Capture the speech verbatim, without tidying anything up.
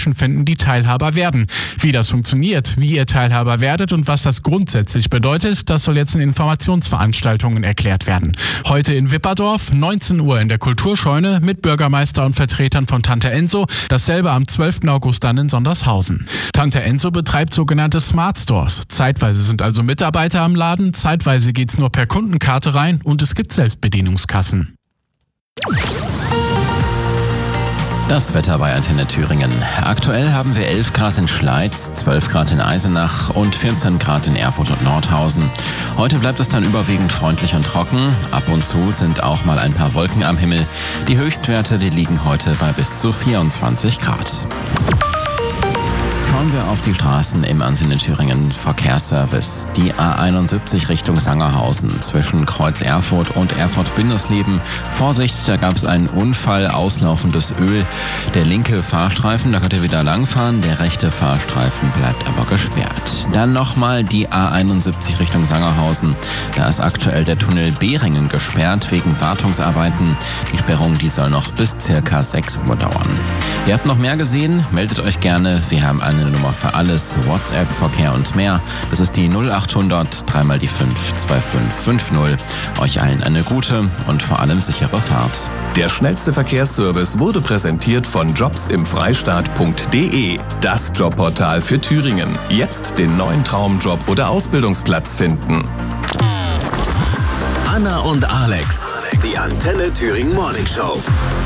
Menschen finden, die Teilhaber werden. Wie das funktioniert, wie ihr Teilhaber werdet und was das grundsätzlich bedeutet, das soll jetzt in Informationsveranstaltungen erklärt werden. Heute in Wipperdorf, neunzehn Uhr in der Kulturscheune mit Bürgermeister und Vertretern von Tante Enso, dasselbe am zwölften August dann in Sondershausen. Tante Enso betreibt sogenannte Smart Stores. Zeitweise sind also Mitarbeiter am Laden, zeitweise geht's nur per Kundenkarte rein und es gibt Selbstbedienungskassen. Das Wetter bei Antenne Thüringen. Aktuell haben wir elf Grad in Schleiz, zwölf Grad in Eisenach und vierzehn Grad in Erfurt und Nordhausen. Heute bleibt es dann überwiegend freundlich und trocken. Ab und zu sind auch mal ein paar Wolken am Himmel. Die Höchstwerte, die liegen heute bei bis zu vierundzwanzig Grad. Schauen wir auf die Straßen im Antenne Thüringen Verkehrsservice. Die A einundsiebzig Richtung Sangerhausen zwischen Kreuz Erfurt und Erfurt-Bindersleben. Vorsicht, da gab es einen Unfall, auslaufendes Öl. Der linke Fahrstreifen, da könnt ihr wieder langfahren. Der rechte Fahrstreifen bleibt aber gesperrt. Dann nochmal die A einundsiebzig Richtung Sangerhausen. Da ist aktuell der Tunnel Behringen gesperrt wegen Wartungsarbeiten. Die Sperrung, die soll noch bis circa sechs Uhr dauern. Ihr habt noch mehr gesehen? Meldet euch gerne. Wir haben eine Nummer für alles, WhatsApp, Verkehr und mehr. Das ist die null achthundert, dreimal die fünf, zwei fünf fünf null. Euch allen eine gute und vor allem sichere Fahrt. Der schnellste Verkehrsservice wurde präsentiert von jobs im freistaat punkt de. Das Jobportal für Thüringen. Jetzt den neuen Traumjob oder Ausbildungsplatz finden. Anna und Alex, die Antenne Thüringen Morning Show.